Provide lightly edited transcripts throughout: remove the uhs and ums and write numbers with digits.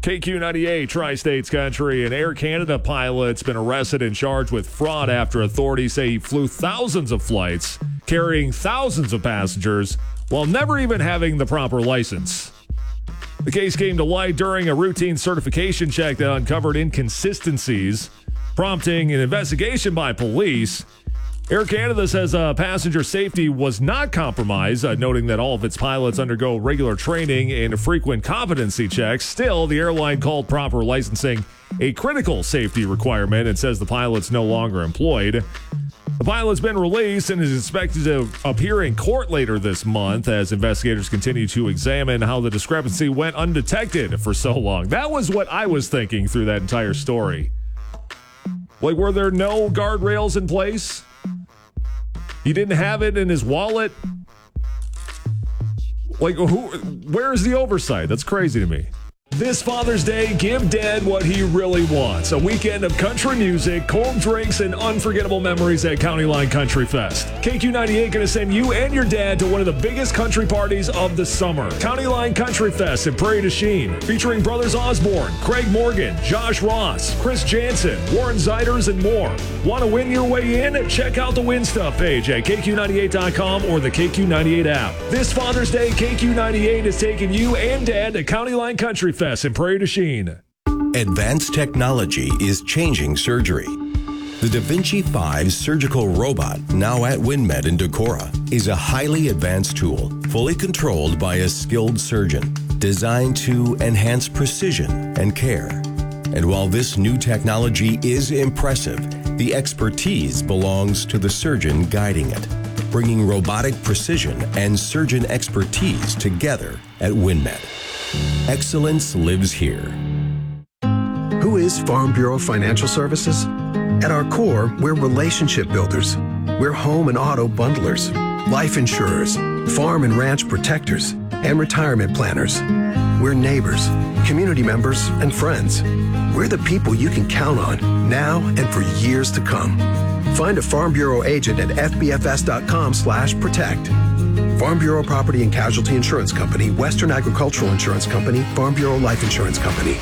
KQ98, Tri-States Country. An Air Canada pilot's been arrested and charged with fraud after authorities say he flew thousands of flights, carrying thousands of passengers, while never even having the proper license. The case came to light during a routine certification check that uncovered inconsistencies, prompting an investigation by police. Air Canada says passenger safety was not compromised, noting that all of its pilots undergo regular training and frequent competency checks. Still, the airline called proper licensing a critical safety requirement and says the pilot's no longer employed. The pilot's been released and is expected to appear in court later this month as investigators continue to examine how the discrepancy went undetected for so long. That was what I was thinking through that entire story. Like, were there no guardrails in place? He didn't have it in his wallet? Like, where's the oversight? That's crazy to me. This Father's Day, give Dad what he really wants. A weekend of country music, cold drinks, and unforgettable memories at County Line Country Fest. KQ98 going to send you and your dad to one of the biggest country parties of the summer. County Line Country Fest in Prairie du Chien, featuring Brothers Osborne, Craig Morgan, Josh Ross, Chris Jansen, Warren Zeiders, and more. Want to win your way in? Check out the Win Stuff page at KQ98.com or the KQ98 app. This Father's Day, KQ98 is taking you and Dad to County Line Country Fest in Prairie du Chien. Advanced technology is changing surgery. The Da Vinci 5 surgical robot, now at WinMed in Decorah, is a highly advanced tool, fully controlled by a skilled surgeon, designed to enhance precision and care. And while this new technology is impressive, the expertise belongs to the surgeon guiding it, bringing robotic precision and surgeon expertise together at WinMed. Excellence lives here. Who is Farm Bureau Financial Services? At our core, we're relationship builders. We're home and auto bundlers, life insurers, farm and ranch protectors, and retirement planners. We're neighbors, community members, and friends. We're the people you can count on now and for years to come. Find a Farm Bureau agent at fbfs.com/protect. Farm Bureau Property and Casualty Insurance Company, Western Agricultural Insurance Company, Farm Bureau Life Insurance Company.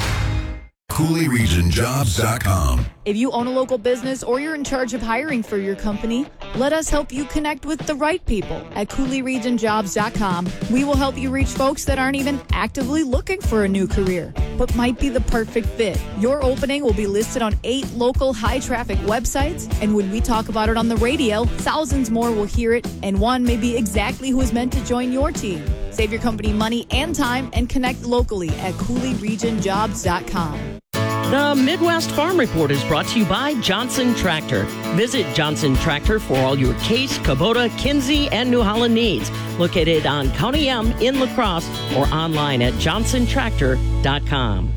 CooleyRegionJobs.com. If you own a local business or you're in charge of hiring for your company, let us help you connect with the right people at CooleyRegionJobs.com. We will help you reach folks that aren't even actively looking for a new career, but might be the perfect fit. Your opening will be listed on 8 local high-traffic websites, and when we talk about it on the radio, thousands more will hear it, and one may be exactly who is meant to join your team. Save your company money and time and connect locally at CooleyRegionJobs.com. The Midwest Farm Report is brought to you by Johnson Tractor. Visit Johnson Tractor for all your Case, Kubota, Kinsey, and New Holland needs. Located on County M in La Crosse or online at johnsontractor.com.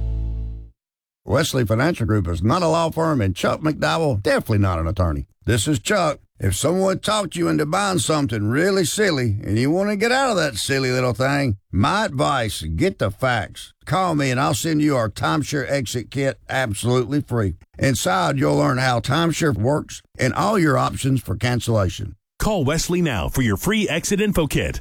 Wesley Financial Group is not a law firm, and Chuck McDowell, definitely not an attorney. This is Chuck. If someone talked you into buying something really silly and you want to get out of that silly little thing, my advice, get the facts. Call me and I'll send you our timeshare exit kit absolutely free. Inside, you'll learn how timeshare works and all your options for cancellation. Call Wesley now for your free exit info kit.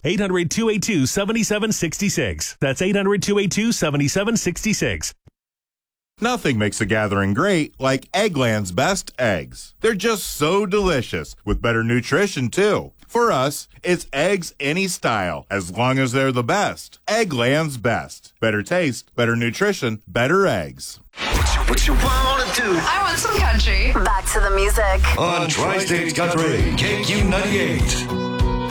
800-282-7766. That's 800-282-7766. Nothing makes a gathering great like Eggland's best eggs. They're just so delicious, with better nutrition, too. For us, it's eggs any style, as long as they're the best. Eggland's best. Better taste, better nutrition, better eggs. What you want to do? I want some country. Back to the music. On Tri-States Country, KQ98.